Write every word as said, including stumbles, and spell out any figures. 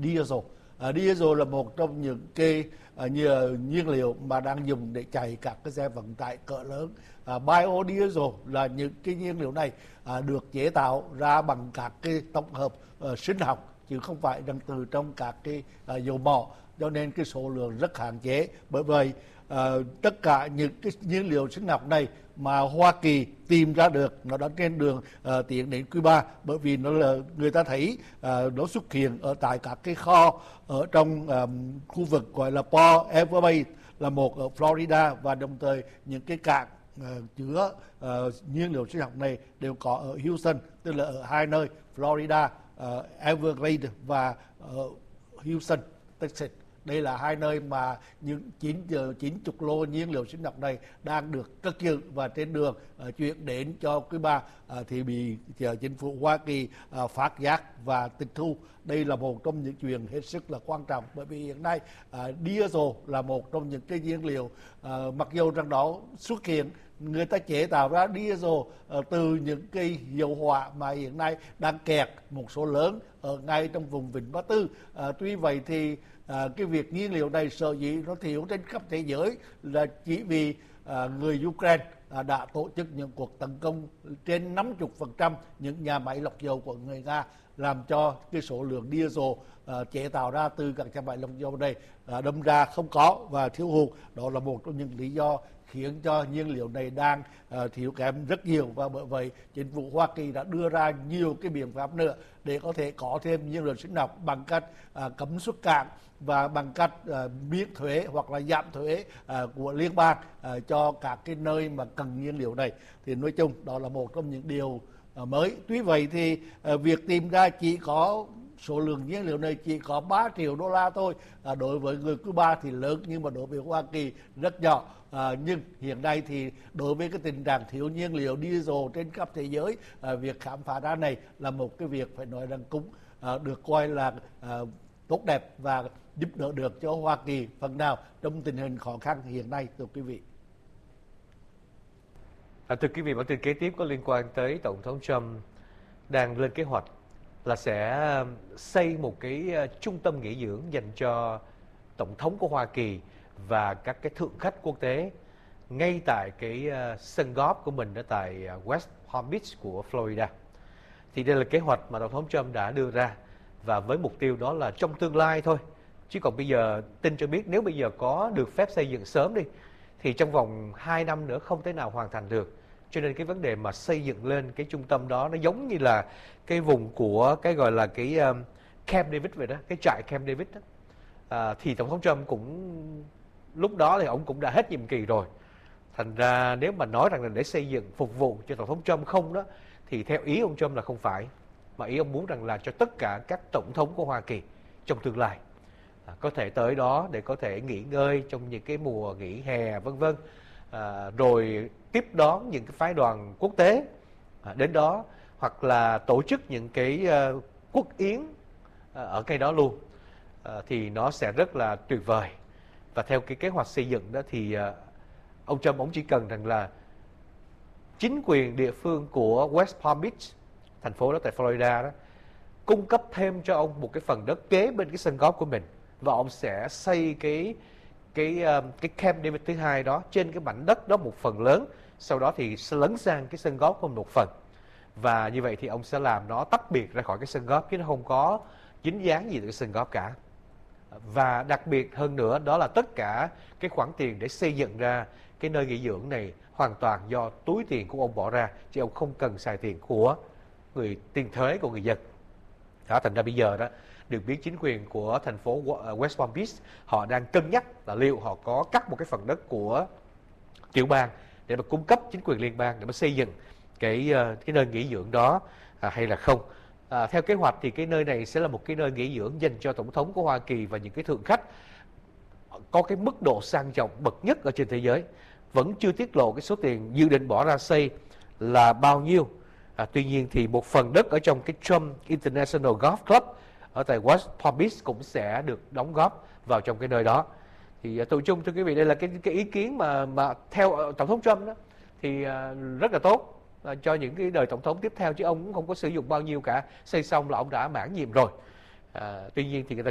diesel. Uh, diesel là một trong những cái uh, nhiên liệu mà đang dùng để chạy các cái xe vận tải cỡ lớn. Uh, biodiesel là những cái nhiên liệu này uh, được chế tạo ra bằng các cái tổng hợp uh, sinh học, chứ không phải đang từ trong các cái uh, dầu mỏ, cho nên cái số lượng rất hạn chế. Bởi vậy uh, tất cả những cái nhiên liệu sinh học này mà Hoa Kỳ tìm ra được, nó đã trên đường uh, tiến đến Cuba, bởi vì nó là người ta thấy uh, nó xuất hiện ở tại các cái kho ở trong um, khu vực gọi là Port Everglades, là một ở Florida, và đồng thời những cái cảng uh, chứa uh, nhiên liệu sinh học này đều có ở Houston, tức là ở hai nơi Florida, uh, Everglades và uh, Houston, Texas. Đây là hai nơi mà những chín giờ chín chục lô nhiên liệu sinh học này đang được cất giữ và trên đường uh, chuyển đến cho Cuba uh, thì bị uh, chính phủ Hoa Kỳ uh, phát giác và tịch thu. Đây là một trong những chuyện hết sức là quan trọng, bởi vì hiện nay uh, diesel là một trong những cái nhiên liệu uh, mặc dù rằng đó xuất hiện, người ta chế tạo ra diesel uh, từ những cái dầu hỏa mà hiện nay đang kẹt một số lớn ở ngay trong vùng Vịnh Ba Tư. Uh, tuy vậy thì À, cái việc nhiên liệu này sở dĩ nó thiếu trên khắp thế giới là chỉ vì à, người Ukraine à, đã tổ chức những cuộc tấn công trên năm mươi phần trăm những nhà máy lọc dầu của người Nga, làm cho cái số lượng diesel à, chế tạo ra từ các nhà máy lọc dầu này à, đâm ra không có và thiếu hụt. Đó là một trong những lý do khiến cho nhiên liệu này đang uh, thiếu kém rất nhiều, và bởi vậy chính phủ Hoa Kỳ đã đưa ra nhiều cái biện pháp nữa để có thể có thêm nhiên liệu sinh học bằng cách uh, cấm xuất cảng và bằng cách uh, miễn thuế hoặc là giảm thuế uh, của liên bang uh, cho các cái nơi mà cần nhiên liệu này. Thì nói chung đó là một trong những điều uh, mới. Tuy vậy thì uh, việc tìm ra chỉ có số lượng nhiên liệu này chỉ có ba triệu đô la thôi. À, đối với người Cuba thì lớn, nhưng mà đối với Hoa Kỳ rất nhỏ. À, nhưng hiện nay thì đối với cái tình trạng thiếu nhiên liệu diesel trên khắp thế giới, à, việc khám phá ra này là một cái việc phải nói rằng cũng à, được coi là à, tốt đẹp và giúp đỡ được cho Hoa Kỳ phần nào trong tình hình khó khăn hiện nay, thưa quý vị. À, thưa quý vị, bản tin kế tiếp có liên quan tới Tổng thống Trump đang lên kế hoạch là sẽ xây một cái trung tâm nghỉ dưỡng dành cho Tổng thống của Hoa Kỳ và các cái thượng khách quốc tế ngay tại cái sân golf của mình ở tại West Palm Beach của Florida. Thì đây là kế hoạch mà Tổng thống Trump đã đưa ra, và với mục tiêu đó là trong tương lai thôi. Chứ còn bây giờ tin cho biết nếu bây giờ có được phép xây dựng sớm đi thì trong vòng hai năm nữa không thể nào hoàn thành được. Cho nên cái vấn đề mà xây dựng lên cái trung tâm đó nó giống như là cái vùng của cái gọi là cái um, Camp David vậy đó, cái trại Camp David đó. À, thì Tổng thống Trump cũng lúc đó thì ông cũng đã hết nhiệm kỳ rồi. Thành ra nếu mà nói rằng là để xây dựng phục vụ cho Tổng thống Trump không đó, thì theo ý ông Trump là không phải. Mà ý ông muốn rằng là cho tất cả các tổng thống của Hoa Kỳ trong tương lai à, có thể tới đó để có thể nghỉ ngơi trong những cái mùa nghỉ hè vân vân. À, rồi tiếp đón những cái phái đoàn quốc tế à, đến đó, hoặc là tổ chức những cái uh, quốc yến uh, ở cái đó luôn, uh, thì nó sẽ rất là tuyệt vời. Và theo cái kế hoạch xây dựng đó thì uh, ông Trump ông chỉ cần rằng là chính quyền địa phương của West Palm Beach, thành phố đó tại Florida đó, cung cấp thêm cho ông một cái phần đất kế bên cái sân golf của mình, và ông sẽ xây cái cái cái Camp David thứ hai đó trên cái mảnh đất đó một phần lớn, sau đó thì sẽ lấn sang cái sân golf của một phần, và như vậy thì ông sẽ làm nó tách biệt ra khỏi cái sân golf, chứ nó không có dính dáng gì tới cái sân golf cả. Và đặc biệt hơn nữa đó là tất cả cái khoản tiền để xây dựng ra cái nơi nghỉ dưỡng này hoàn toàn do túi tiền của ông bỏ ra, chứ ông không cần xài tiền của người tiền thuế của người dân. Đó, thành ra bây giờ đó được biết chính quyền của thành phố West Palm Beach họ đang cân nhắc là liệu họ có cắt một cái phần đất của tiểu bang để mà cung cấp chính quyền liên bang để mà xây dựng cái cái nơi nghỉ dưỡng đó à, hay là không. À, theo kế hoạch thì cái nơi này sẽ là một cái nơi nghỉ dưỡng dành cho tổng thống của Hoa Kỳ và những cái thượng khách có cái mức độ sang trọng bậc nhất ở trên thế giới. Vẫn chưa tiết lộ cái số tiền dự định bỏ ra xây là bao nhiêu. À, tuy nhiên thì một phần đất ở trong cái Trump International Golf Club ở tại West Palm Beach cũng sẽ được đóng góp vào trong cái nơi đó. Thì uh, tụi chung thưa quý vị, đây là cái cái ý kiến mà mà theo uh, tổng thống Trump đó thì uh, rất là tốt uh, cho những cái đời tổng thống tiếp theo, chứ ông cũng không có sử dụng bao nhiêu cả, xây xong là ông đã mãn nhiệm rồi. Uh, tuy nhiên thì người ta